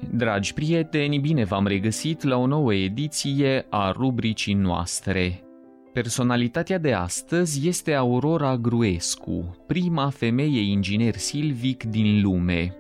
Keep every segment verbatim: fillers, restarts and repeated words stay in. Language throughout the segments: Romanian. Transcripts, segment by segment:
Dragi prieteni, bine v-am regăsit la o nouă ediție a rubricii noastre. Personalitatea de astăzi este Aurora Gruescu, prima femeie inginer silvic din lume.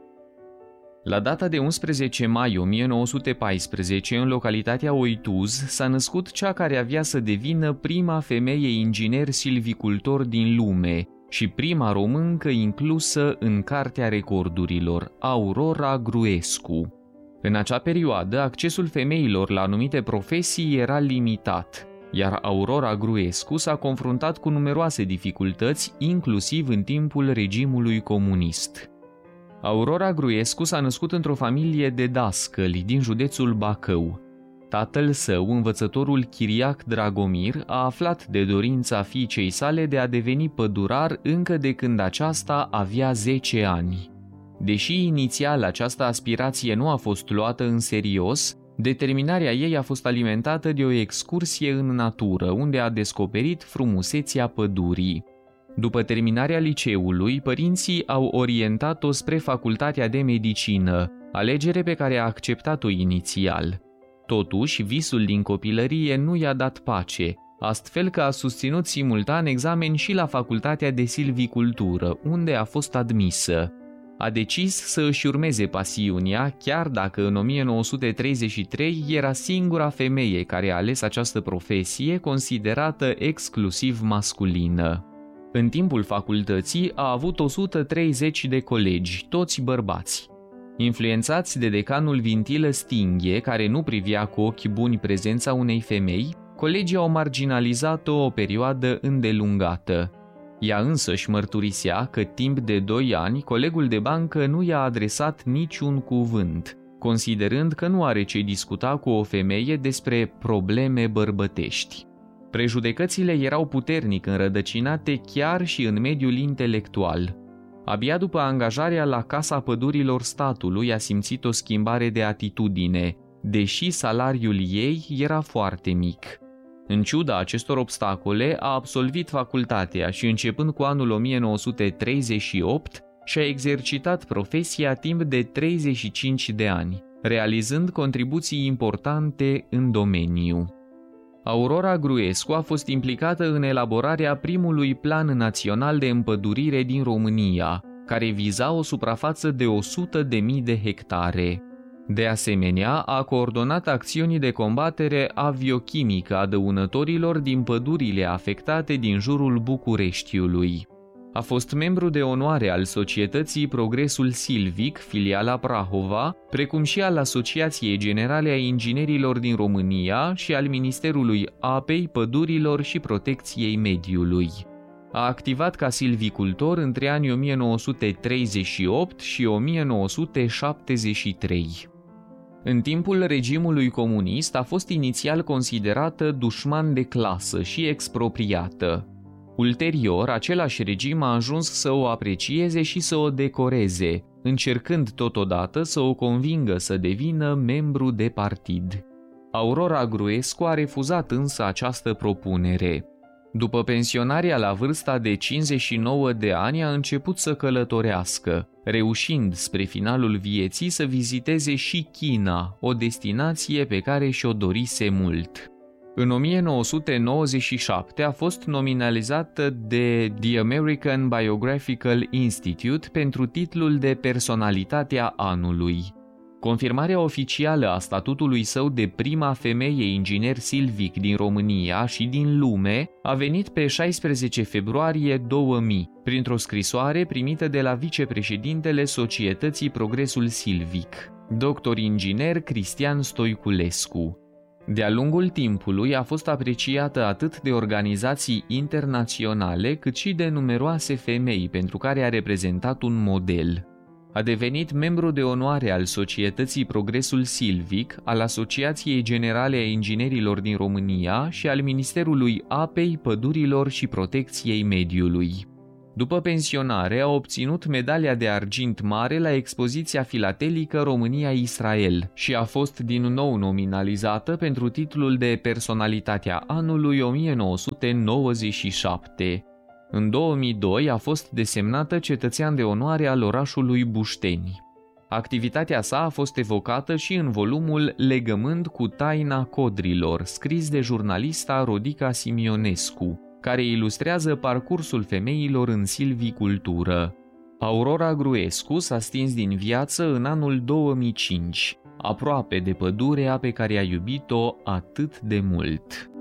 La data de unsprezece mai o mie nouă sute paisprezece, în localitatea Oituz, s-a născut cea care avea să devină prima femeie inginer silvicultor din lume și prima româncă inclusă în Cartea Recordurilor, Aurora Gruescu. În acea perioadă, accesul femeilor la anumite profesii era limitat, iar Aurora Gruescu s-a confruntat cu numeroase dificultăți, inclusiv în timpul regimului comunist. Aurora Gruescu s-a născut într-o familie de dascăli din județul Bacău. Tatăl său, învățătorul Chiriac Dragomir, a aflat de dorința fiicei sale de a deveni pădurar încă de când aceasta avea zece ani. Deși inițial această aspirație nu a fost luată în serios, determinarea ei a fost alimentată de o excursie în natură, unde a descoperit frumusețea pădurii. După terminarea liceului, părinții au orientat-o spre facultatea de medicină, alegere pe care a acceptat-o inițial. Totuși, visul din copilărie nu i-a dat pace, astfel că a susținut simultan examen și la facultatea de silvicultură, unde a fost admisă. A decis să își urmeze pasiunea, chiar dacă în o mie nouă sute treizeci și trei era singura femeie care a ales această profesie, considerată exclusiv masculină. În timpul facultății a avut o sută treizeci de colegi, toți bărbați. Influențați de decanul Vintilă Stinghe, care nu privea cu ochi buni prezența unei femei, colegii au marginalizat-o o perioadă îndelungată. Ea însăși mărturisea că timp de doi ani colegul de bancă nu i-a adresat niciun cuvânt, considerând că nu are ce discuta cu o femeie despre probleme bărbătești. Prejudecățile erau puternic înrădăcinate chiar și în mediul intelectual. Abia după angajarea la Casa Pădurilor Statului a simțit o schimbare de atitudine, deși salariul ei era foarte mic. În ciuda acestor obstacole, a absolvit facultatea și, începând cu anul o mie nouă sute treizeci și opt, și-a exercitat profesia timp de treizeci și cinci de ani, realizând contribuții importante în domeniu. Aurora Gruescu a fost implicată în elaborarea primului plan național de împădurire din România, care viza o suprafață de o sută de mii de hectare. De asemenea, a coordonat acțiuni de combatere aviochimică a dăunătorilor din pădurile afectate din jurul Bucureștiului. A fost membru de onoare al Societății Progresul Silvic, filiala Prahova, precum și al Asociației Generale a Inginerilor din România și al Ministerului Apei, Pădurilor și Protecției Mediului. A activat ca silvicultor între anii o mie nouă sute treizeci și opt și o mie nouă sute șaptezeci și trei. În timpul regimului comunist a fost inițial considerată dușman de clasă și expropriată. Ulterior, același regim a ajuns să o aprecieze și să o decoreze, încercând totodată să o convingă să devină membru de partid. Aurora Gruescu a refuzat însă această propunere. După pensionarea la vârsta de cincizeci și nouă de ani, a început să călătorească, reușind spre finalul vieții să viziteze și China, o destinație pe care și-o dorise mult. În o mie nouă sute nouăzeci și șapte a fost nominalizată de The American Biographical Institute pentru titlul de Personalitatea Anului. Confirmarea oficială a statutului său de prima femeie inginer silvic din România și din lume a venit pe șaisprezece februarie două mii, printr-o scrisoare primită de la vicepreședintele Societății Progresul Silvic, doctor inginer Cristian Stoiculescu. De-a lungul timpului a fost apreciată atât de organizații internaționale cât și de numeroase femei pentru care a reprezentat un model. A devenit membru de onoare al Societății Progresul Silvic, al Asociației Generale a Inginerilor din România și al Ministerului Apei, Pădurilor și Protecției Mediului. După pensionare, a obținut medalia de argint mare la expoziția filatelică România-Israel și a fost din nou nominalizată pentru titlul de Personalitatea Anului o mie nouă sute nouăzeci și șapte. În două mii doi a fost desemnată cetățean de onoare al orașului Bușteni. Activitatea sa a fost evocată și în volumul Legământ cu taina codrilor, scris de jurnalista Rodica Simionescu, care ilustrează parcursul femeilor în silvicultură. Aurora Gruescu s-a stins din viață în anul două mii cinci, aproape de pădurea pe care a iubit-o atât de mult.